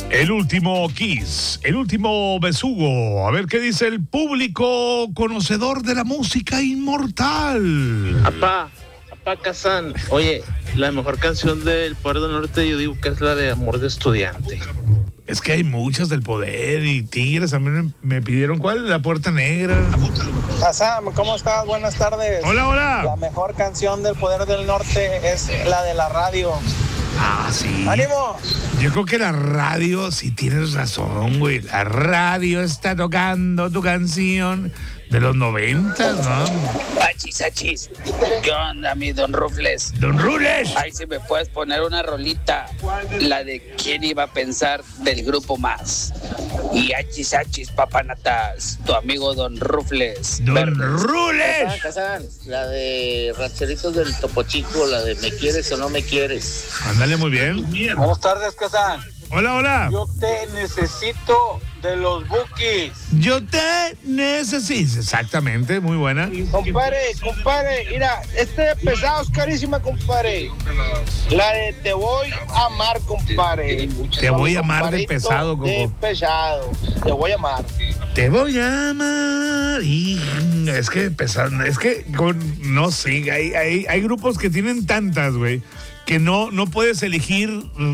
El último Kiss, el último besugo. A ver qué dice el público conocedor de la música inmortal. Apá Kazán, oye, la mejor canción del Poder del Norte yo digo que es la de Amor de Estudiante. Es que hay muchas del Poder y Tigres. También me pidieron cuál, La Puerta Negra. Kazam, ¿cómo estás? Buenas tardes. Hola, hola. La mejor canción del Poder del Norte es la de la radio. Ah, sí. ¡Ánimo! Yo creo que la radio, sí tienes razón, güey. La radio está tocando tu canción de los 90, ¿no? Achis. ¿Qué onda, mi Don Rufles? ¡Don Rules! Ay, si me puedes poner una rolita, la de ¿Quién iba a pensar? Del Grupo Más. Y achis, papanatas, tu amigo Don Rufles. ¡Don Rules! Kazán, la de Rancheritos del Topo Chico, la de ¿Me quieres o no me quieres? Ándale, muy bien. Buenas tardes, Kazam. Hola, hola. Yo te necesito de los Bukis. Yo te necesito. Exactamente, muy buena. Compadre, mira, pesado es carísima, compadre. La de Te voy a amar, compadre. Te voy a amar de Compadrito pesado, Coco. de pesado. Te voy a amar. Te voy a amar. Y es que pesado, es que no sé, hay grupos que tienen tantas, güey, que no puedes elegir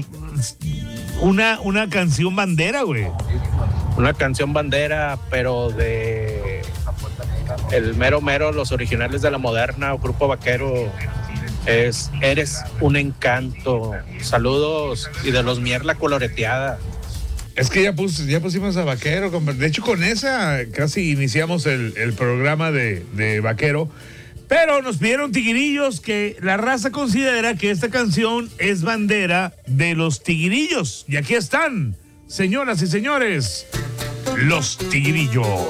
una canción bandera, güey. Una canción bandera, pero de el mero, los originales de La Moderna o Grupo Vaquero, es Eres un encanto. Saludos, y de los Mier La Coloreteada. Es que ya pusimos a Vaquero. De hecho, con esa casi iniciamos el programa de Vaquero. Pero nos pidieron Tigrillos, que la raza considera que esta canción es bandera de los Tigrillos. Y aquí están, señoras y señores, los Tigrillos.